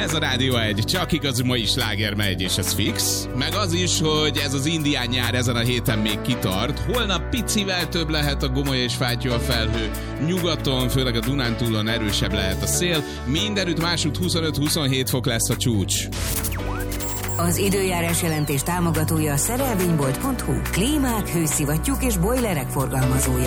Ez a Rádió 1, csak igazi mai sláger megy, és ez fix. Meg az is, hogy ez az indián nyár ezen a héten még kitart. Holnap picivel több lehet a gomoly és fátyó a felhő. Nyugaton, főleg a Dunántúlon erősebb lehet a szél. Mindenütt másút 25-27 fok lesz a csúcs. Az időjárás jelentés támogatója a szerelvénybolt.hu. Klímák, hőszivattyúk és bojlerek forgalmazója.